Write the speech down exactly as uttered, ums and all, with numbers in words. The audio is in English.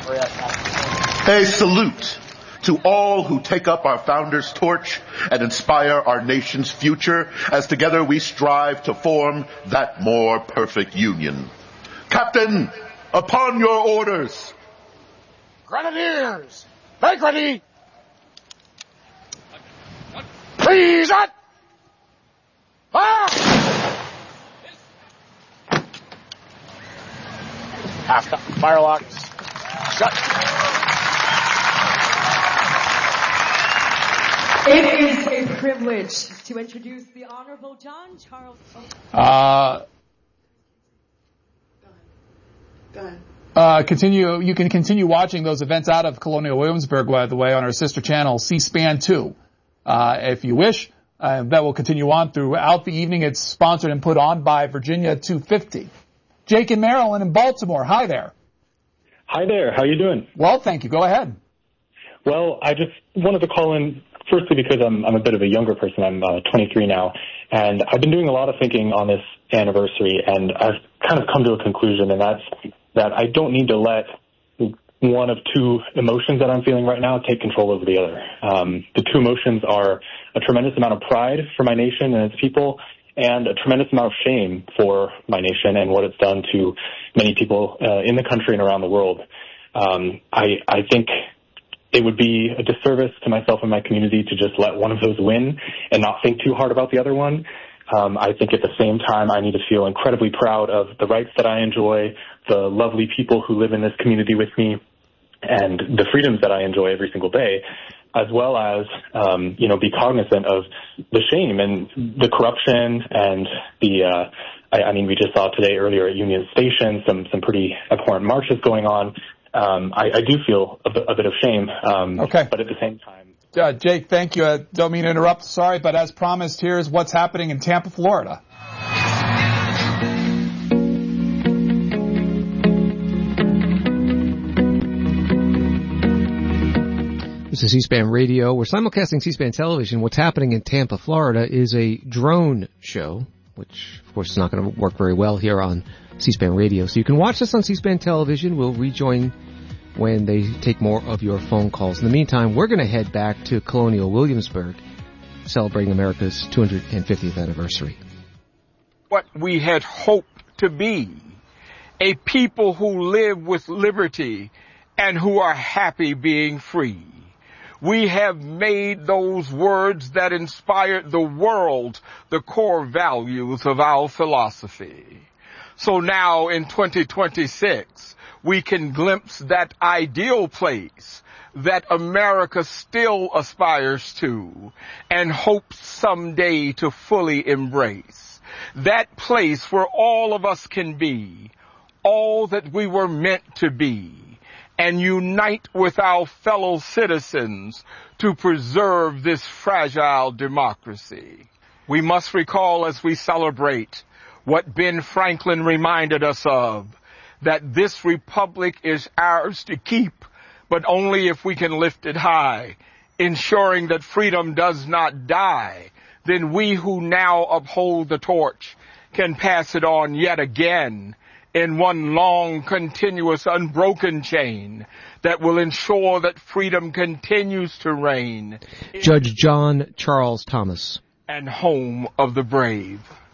A salute to all who take up our founder's torch and inspire our nation's future as together we strive to form that more perfect union. Captain, upon your orders. Grenadiers, make ready. Please, up. Ah! Half the fire locks. Shut. It is a privilege to introduce the Honorable John Charles. Oh. Uh, Go ahead. Uh, continue. You can continue watching those events out of Colonial Williamsburg, by the way, on our sister channel, C-SPAN two, uh, if you wish. Uh, that will continue on throughout the evening. It's sponsored and put on by Virginia two fifty. Jake in Maryland and Baltimore. Hi there. Hi there. How you doing? Well, thank you. Go ahead. Well, I just wanted to call in, firstly, because I'm, I'm a bit of a younger person. I'm uh, twenty-three now, and I've been doing a lot of thinking on this anniversary, and I've kind of come to a conclusion, and that's that I don't need to let one of two emotions that I'm feeling right now take control over the other. Um, the two emotions are a tremendous amount of pride for my nation and its people, and a tremendous amount of shame for my nation and what it's done to many people uh, in the country and around the world. Um, I, I think it would be a disservice to myself and my community to just let one of those win and not think too hard about the other one. Um, I think at the same time I need to feel incredibly proud of the rights that I enjoy, the lovely people who live in this community with me, and the freedoms that I enjoy every single day, as well as, um, you know, be cognizant of the shame and the corruption and the, uh, I, I mean, we just saw today earlier at Union Station some, some pretty abhorrent marches going on. Um, I, I do feel a, b- a bit of shame, um, okay. But at the same time. Uh, Jake, thank you. I don't mean to interrupt. Sorry, but as promised, here's what's happening in Tampa, Florida. This is C-SPAN Radio. We're simulcasting C-SPAN television. What's happening in Tampa, Florida is a drone show, which, of course, is not going to work very well here on C-SPAN Radio. So you can watch this on C-SPAN television. We'll rejoin when they take more of your phone calls. In the meantime, we're going to head back to Colonial Williamsburg, celebrating America's two hundred fiftieth anniversary. What we had hoped to be, a people who live with liberty and who are happy being free. We have made those words that inspired the world the core values of our philosophy. So now in twenty twenty-six, we can glimpse that ideal place that America still aspires to and hopes someday to fully embrace. That place where all of us can be all that we were meant to be and unite with our fellow citizens to preserve this fragile democracy. We must recall as we celebrate what Ben Franklin reminded us of, that this republic is ours to keep, but only if we can lift it high, ensuring that freedom does not die. Then we who now uphold the torch can pass it on yet again in one long, continuous, unbroken chain that will ensure that freedom continues to reign. Judge John Charles Thomas. And home of the brave.